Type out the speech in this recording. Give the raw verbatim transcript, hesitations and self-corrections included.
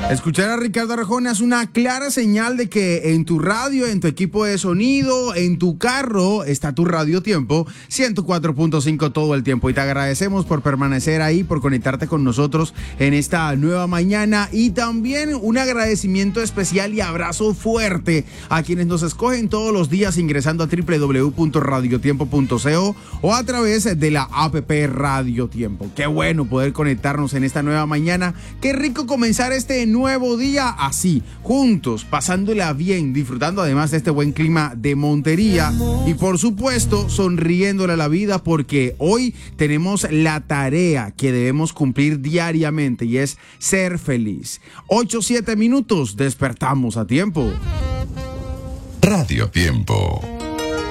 Escuchar a Ricardo Arjona es una clara señal de que en tu radio, en tu equipo de sonido, en tu carro, está tu Radio Tiempo ciento cuatro punto cinco todo el tiempo. Y te agradecemos por permanecer ahí, por conectarte con nosotros en esta nueva mañana. Y también un agradecimiento especial y abrazo fuerte a quienes nos escogen todos los días ingresando a doble u doble u doble u punto radio tiempo punto co o a través de la app Radio Tiempo. Qué bueno poder conectarnos en esta nueva mañana. Qué rico comenzar este nuevo día así, juntos, pasándola bien, disfrutando además de este buen clima de Montería y por supuesto sonriéndole a la vida, porque hoy tenemos la tarea que debemos cumplir diariamente y es ser feliz. ocho, siete minutos, despertamos a tiempo. Radio Tiempo.